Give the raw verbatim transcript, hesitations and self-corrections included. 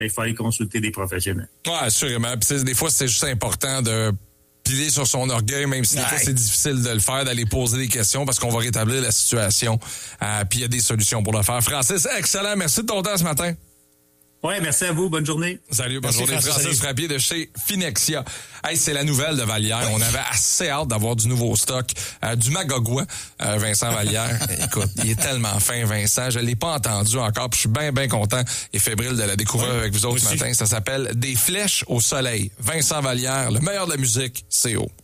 il faut aller consulter des professionnels. Oui, assurément. Puis des fois, c'est juste important de piler sur son orgueil, même si des fois, c'est difficile de le faire, d'aller poser des questions parce qu'on va rétablir la situation. Euh, puis il y a des solutions pour le faire. Francis, excellent. Merci de ton temps ce matin. Oui, merci à vous. Bonne journée. Salut, bonne merci, journée. Francis, Francis salut. Frappier de chez Finexia. Hey, c'est la nouvelle de Vallière. On avait assez hâte d'avoir du nouveau stock. Euh, du Magogua, euh, Vincent Vallière. Écoute, il est tellement fin, Vincent. Je l'ai pas entendu encore. Puis je suis bien, bien content et fébrile de la découvrir ouais, avec vous autres ce matin. Ça s'appelle Des flèches au soleil. Vincent Vallière, le meilleur de la musique, C O.